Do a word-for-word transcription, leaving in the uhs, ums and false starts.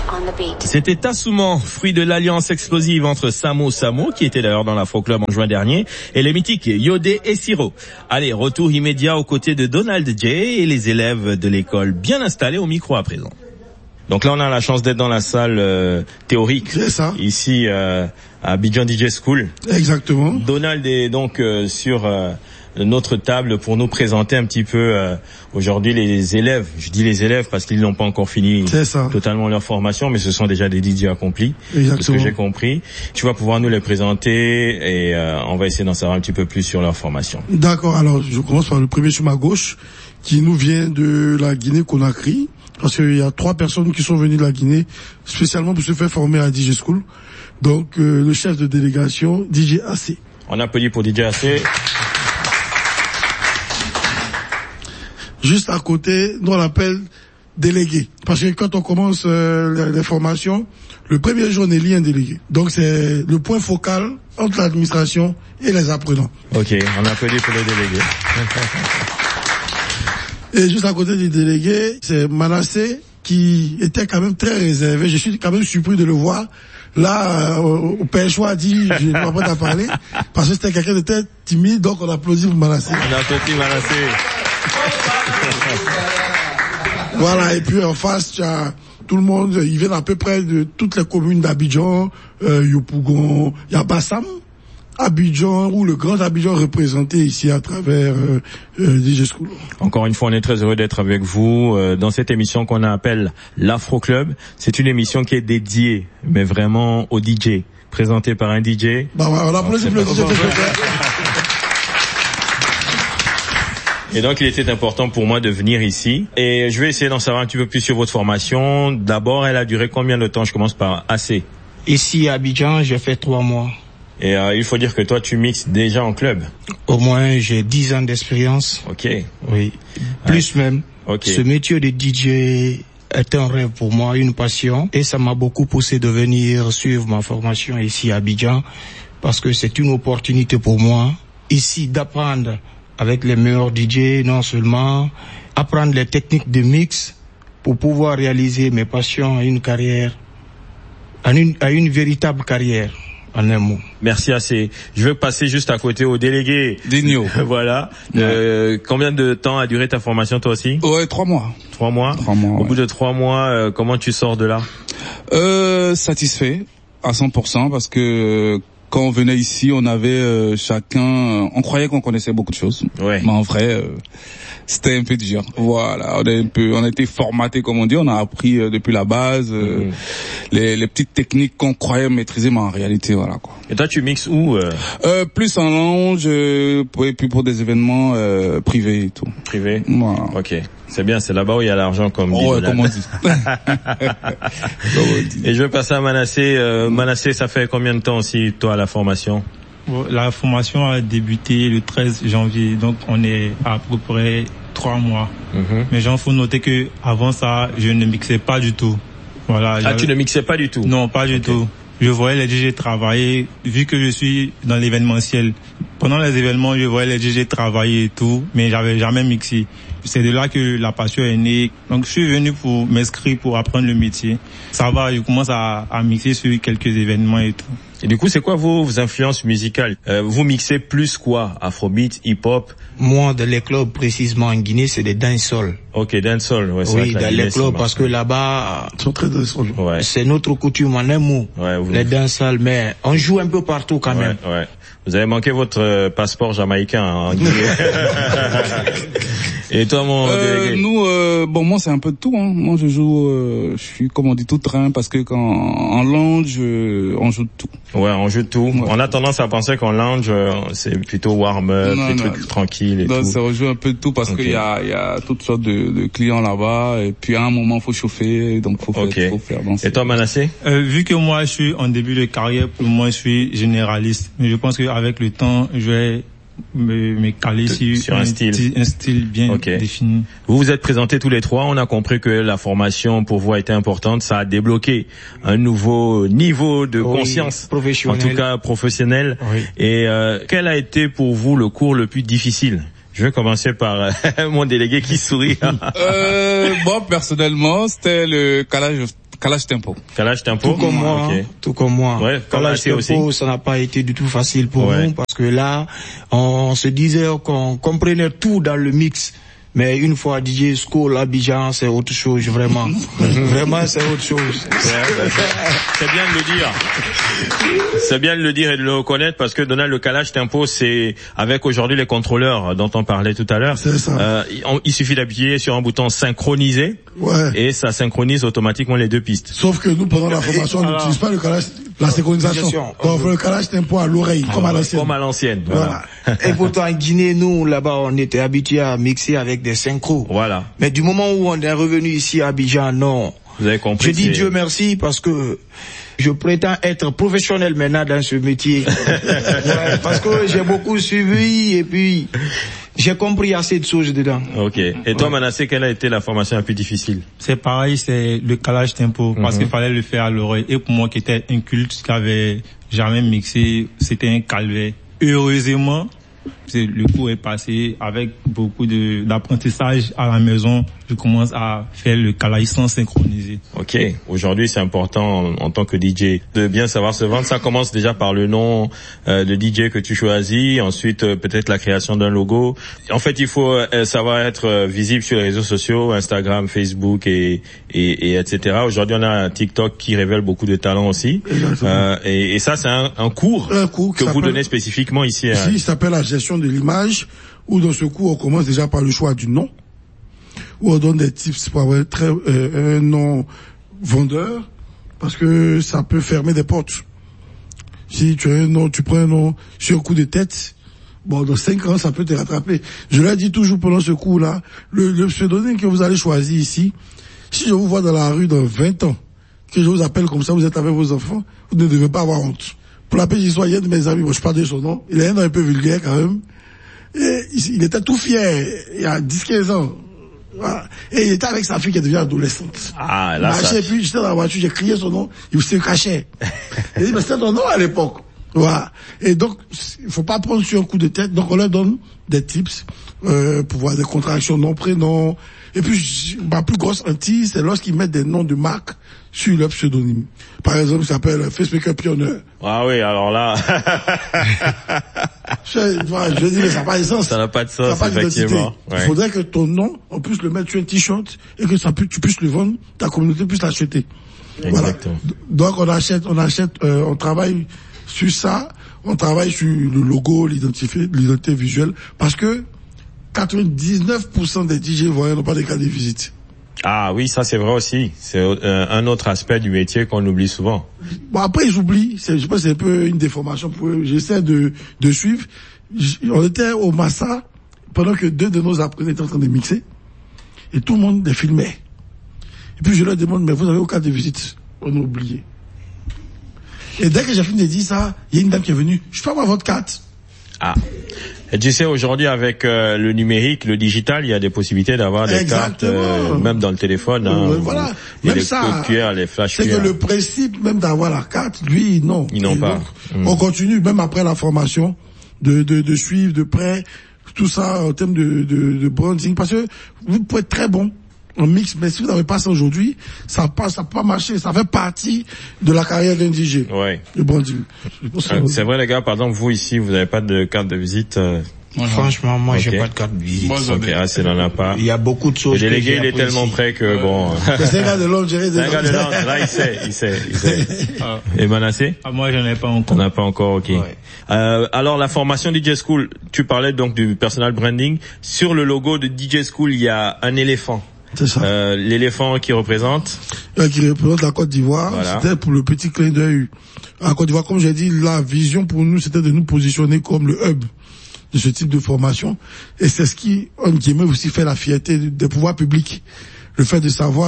C'était Tassouman, fruit de l'alliance explosive entre Samo Samo, qui était d'ailleurs dans l'Afro Club en juin dernier, et les mythiques Yodé et Siro. Allez, retour immédiat aux côtés de Donald J et les élèves de l'école bien installés au micro à présent. Donc là, on a la chance d'être dans la salle euh, théorique. C'est ça. Ici, euh, à Abidjan D J School. Exactement. Donald est donc euh, sur euh, notre table pour nous présenter un petit peu euh, aujourd'hui les élèves. Je dis les élèves parce qu'ils n'ont pas encore fini totalement leur formation, mais ce sont déjà des D J accomplis. Exactement. De ce que j'ai compris. Tu vas pouvoir nous les présenter et euh, on va essayer d'en savoir un petit peu plus sur leur formation. D'accord. Alors, je commence par le premier sur ma gauche, qui nous vient de la Guinée-Conakry. Parce qu'il y a trois personnes qui sont venues de la Guinée spécialement pour se faire former à D J School. Donc euh, le chef de délégation, D J A C. On applaudit pour D J A C. Juste à côté, nous on l'appelle délégué. Parce que quand on commence euh, les, les formations, le premier jour on élit un délégué. Donc c'est le point focal entre l'administration et les apprenants. Ok, on applaudit pour les délégués. Et juste à côté du délégué, c'est Manassé qui était quand même très réservé. Je suis quand même surpris de le voir. Là, euh, au Pêchois a dit, je ne vais pas t'en parler, parce que c'était quelqu'un de très timide, donc on applaudit pour Manassé. On applaudit Manassé. Voilà, et puis en face, tu as tout le monde, ils viennent à peu près de toutes les communes d'Abidjan, euh, Yopougon, il y a Bassam, Abidjan, ou le grand Abidjan représenté ici à travers euh, euh, D J School. Encore une fois, on est très heureux d'être avec vous euh, dans cette émission qu'on appelle l'Afro Club. C'est une émission qui est dédiée, mais vraiment aux D J, présentée par un D J. Bah, on applaudit pour le D J. Et donc, il était important pour moi de venir ici. Et je vais essayer d'en savoir un petit peu plus sur votre formation. D'abord, elle a duré combien de temps? Je commence par A C. Ici à Abidjan, j'ai fait trois mois. Et euh, il faut dire que toi, tu mixes déjà en club. Au moins, j'ai dix ans d'expérience. Ok. Oui. Plus ouais. même. Ok. Ce métier de D J est un rêve pour moi, une passion. Et ça m'a beaucoup poussé de venir suivre ma formation ici à Abidjan. Parce que c'est une opportunité pour moi, ici, d'apprendre avec les meilleurs D J, non seulement apprendre les techniques de mix pour pouvoir réaliser mes passions à une carrière, à une, à une véritable carrière. En un mot. Merci assez. Je veux passer juste à côté au délégué. Digno. Voilà. Ouais. Euh, combien de temps a duré ta formation toi aussi? Ouais, trois mois. Trois mois. Trois mois. Au ouais. bout de trois mois, euh, comment tu sors de là? Euh, satisfait à cent pour cent parce que quand on venait ici, on avait euh, chacun, on croyait qu'on connaissait beaucoup de choses. Ouais. Mais en vrai, euh, c'était un peu dur. Voilà, on a un peu, on a été formaté comme on dit, on a appris euh, depuis la base euh, mmh. les, les petites techniques qu'on croyait maîtriser, mais en réalité, voilà quoi. Et toi, tu mixes où euh... Euh, plus en lounge, euh, et puis pour des événements euh, privés et tout. Privés. Voilà. Ok, c'est bien, c'est là-bas où il y a l'argent comme. Oh, ouais, comme on dit. Et je vais passer à Manassé. Euh, Manassé, ça fait combien de temps aussi toi la formation? La formation a débuté le treize janvier, donc on est à peu près trois mois. Mm-hmm. Mais il faut noter que avant ça, je ne mixais pas du tout. Voilà. Ah, tu ne mixais pas du tout? Non, pas du okay. tout. Je voyais les D J travailler, vu que je suis dans l'événementiel. Pendant les événements, je voyais les D J travailler et tout, mais j'avais jamais mixé. C'est de là que la passion est née. Donc je suis venu pour m'inscrire, pour apprendre le métier. Ça va, je commence à, à mixer sur quelques événements et tout. Et du coup, c'est quoi vos, vos influences musicales? euh, Vous mixez plus quoi? Afrobeat, hip-hop? Moi, dans les clubs, précisément en Guinée, c'est des dancehall. Ok, dancehall, ouais. Oui, dans les clubs, parce que là-bas, ouais. c'est notre coutume en un mot. Ouais, vous... Les dancehall, mais on joue un peu partout quand ouais, même. Ouais. Vous avez manqué votre euh, passeport jamaïcain hein, en Guinée. Et toi, mon euh, délégué? Nous, euh, bon, moi, c'est un peu de tout. Hein. Moi, je joue, euh, je suis, comme on dit, tout train, parce que quand en lounge, euh, on joue de tout. Ouais, on joue de tout. Ouais. On a tendance à penser qu'en lounge, euh, c'est plutôt warm-up, des trucs non. tranquilles et non, tout. Ça rejoue un peu de tout, parce okay. qu'il y a, il y a toutes sortes de, de clients là-bas, et puis à un moment, faut chauffer, donc faut faire, okay. faut faire danser. Et toi, Manassé? Euh, vu que moi, je suis en début de carrière, pour moi, je suis généraliste. Mais je pense qu'avec le temps, je vais me, me caler sur, sur un, un style, un style bien okay. défini. Vous vous êtes présentés tous les trois. On a compris que la formation pour vous a été importante. Ça a débloqué un nouveau niveau de oui, conscience, professionnel. En tout cas professionnel. Oui. Et euh, quel a été pour vous le cours le plus difficile? Je vais commencer par euh, mon délégué qui sourit. euh, bon, personnellement, c'était le calage Kalash Tempo. Kalash Tempo. Tout comme moi, okay. tout comme moi. Ouais, Kalash Tempo, aussi. Ça n'a pas été du tout facile pour ouais. nous parce que là, on se disait qu'on comprenait tout dans le mix. Mais une fois D J School, Abidjan, c'est autre chose, vraiment. Vraiment, c'est autre chose. Ouais, c'est bien de le dire. C'est bien de le dire et de le reconnaître parce que Donald, le Kalash Tempo, c'est avec aujourd'hui les contrôleurs dont on parlait tout à l'heure. C'est ça. Euh, il, il suffit d'appuyer sur un bouton synchronisé. Ouais. Et ça synchronise automatiquement les deux pistes. Sauf que nous, pendant la formation, on n'utilise pas le Kalash, la synchronisation. On fait le Kalash Tempo à l'oreille, comme à l'ancienne. Comme à l'ancienne. Voilà. Voilà. Et pourtant, en Guinée, nous, là-bas, on était habitués à mixer avec des synchros. Voilà. Mais du moment où on est revenu ici à Abidjan, non. Vous avez compris. Je dis Dieu merci parce que je prétends être professionnel maintenant dans ce métier. Ouais, parce que j'ai beaucoup suivi et puis j'ai compris assez de choses dedans. Ok. Et toi, ouais. Manassé, quelle a été la formation la plus difficile? C'est pareil, c'est le Kalash Tempo, parce mm-hmm. qu'il fallait le faire à l'oreille. Et pour moi qui était inculte, qui avait jamais mixé, c'était un calvaire. Heureusement, le cours est passé avec beaucoup de d'apprentissage à la maison. Je commence à faire le Kalash sans synchroniser. Ok. Aujourd'hui, c'est important en, en tant que D J de bien savoir se vendre. Ça commence déjà par le nom euh, de D J que tu choisis. Ensuite, euh, peut-être la création d'un logo. En fait, il faut euh, savoir être euh, visible sur les réseaux sociaux, Instagram, Facebook et et, et et cetera. Aujourd'hui, on a un TikTok qui révèle beaucoup de talents aussi. Euh, et, et ça, c'est un, un cours, un cours que vous donnez spécifiquement ici. Ici, à... il s'appelle la gestion de l'image. Où dans ce cours, on commence déjà par le choix du nom. Où on donne des tips pour avoir très, euh, un nom vendeur, parce que ça peut fermer des portes. Si tu as un nom, tu prends un nom sur un coup de tête, bon, dans cinq ans, ça peut te rattraper. Je l'ai dit toujours pendant ce cours-là, le, le pseudonyme que vous allez choisir ici, si je vous vois dans la rue dans vingt ans, que je vous appelle comme ça, vous êtes avec vos enfants, vous ne devez pas avoir honte. Pour la petite histoire, il y a un de mes amis, moi je parle de son nom, il a un nom un peu vulgaire quand même, et il était tout fier, il y a dix quinze ans. Voilà. Et il était avec sa fille qui devient adolescente. Ah, là, ça... Puis j'étais dans la voiture, j'ai crié son nom, il se cachait. Il dit, mais c'était ton nom à l'époque. Voilà. Et donc, il faut pas prendre sur un coup de tête. Donc, on leur donne des tips, euh, pour voir des contractions, nom, prénom. Et puis, ma plus grosse hantise, c'est lorsqu'ils mettent des noms de marque sur leur pseudonyme. Par exemple, il s'appelle Facemaker Pioneer. Ah oui, alors là. je, voilà, je dis, mais ça n'a pas de sens. Ça n'a pas de sens, ça effectivement. Ouais. Il faudrait que ton nom, on puisse le mettre sur un t-shirt et que ça puisse, tu puisses le vendre, ta communauté puisse l'acheter. Exactement. Voilà. Donc, on achète, on achète, euh, on travaille sur ça, on travaille sur le logo, l'identité, l'identité visuelle, parce que quatre-vingt-dix-neuf pour cent des D J voyants n'ont pas de carte de visite. Ah oui, ça c'est vrai aussi. C'est euh, un autre aspect du métier qu'on oublie souvent. Bon, après j'oublie, c'est, je pense que c'est un peu une déformation pour eux. J'essaie de, de suivre. J- on était au Massa pendant que deux de nos apprenants étaient en train de mixer et tout le monde les filmait. Et puis je leur demande, mais vous avez aucune carte de visite? On a oublié. Et dès que j'ai fini de dire ça, il y a une dame qui est venue. Je peux avoir votre carte? Ah. Et tu sais, aujourd'hui, avec euh, le numérique, le digital, il y a des possibilités d'avoir des Exactement. cartes, euh, même dans le téléphone. Hein, euh, voilà. Il y a même les ça, codes Q R, les flash c'est Q R. que le principe même d'avoir la carte, lui, non. Ils n'ont Et pas. Donc, mmh. On continue, même après la formation, de, de, de suivre de près tout ça en termes de, de, de branding, parce que vous pouvez être très bon en mix, mais si vous n'avez pas ça aujourd'hui, ça passe, ça peut pas marcher. Ça fait partie de la carrière d'un D J. Ouais. Le branding. Euh, c'est vrai, les gars, par exemple, vous ici, vous n'avez pas de carte de visite. Euh... Voilà. Franchement, moi, okay. j'ai pas de carte de visite. Moi, ok, ah, c'est n'en a pas. Il y a beaucoup de choses. Le délégué, il est tellement prêt que euh, bon. C'est un gars de Londres, j'ai C'est un gars de Londres, là, il sait, il sait, il sait. Ah. Et Manassé? Ah, moi, j'en ai pas encore. T'en as pas encore, ok. Ouais. Euh, alors, la formation D J School, tu parlais donc du personal branding. Sur le logo de D J School, il y a un éléphant. C'est ça. Euh, l'éléphant qui représente euh, qui représente la Côte d'Ivoire. Voilà. C'était pour le petit clin d'œil. La Côte d'Ivoire, comme j'ai dit, la vision pour nous, c'était de nous positionner comme le hub de ce type de formation. Et c'est ce qui, en guillemets, aussi fait la fierté des pouvoirs publics. Le fait de savoir